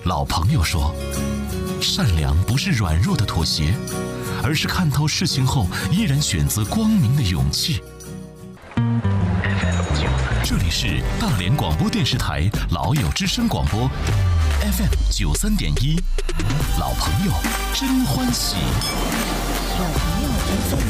老朋友说，善良不是软弱的妥协，而是看透事情后依然选择光明的勇气。这里是大连广播电视台老友之声广播 FM93.1，老朋友真欢喜。 老朋友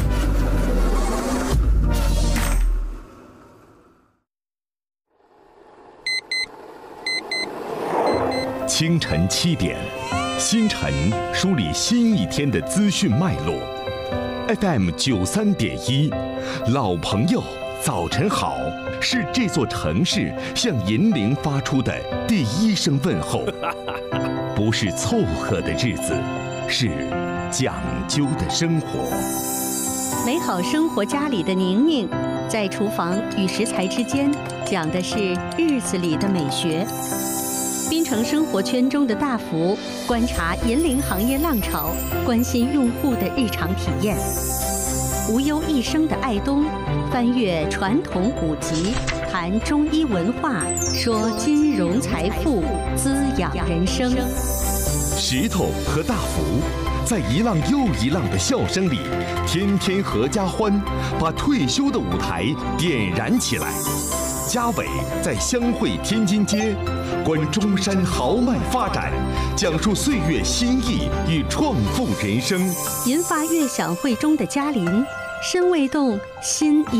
清晨7点，新晨梳理新一天的资讯脉络。FM93.1，老朋友早晨好，是这座城市向银铃发出的第一声问候。不是凑合的日子，是讲究的生活。 美好生活家里的宁宁，在厨房与食材之间讲的是日子里的美学。滨城生活圈中的大福，观察银铃行业浪潮，关心用户的日常体验。无忧一生的爱东，翻阅传统古籍，谈中医文化，说金融财富，滋养人生。 石头和大福，在一浪又一浪的笑声里，天天合家欢，把退休的舞台点燃起来。嘉伟在湘汇天津街，观中山豪迈发展，讲述岁月新意与创富人生。 银发悦享会中的嘉林，身未动，心已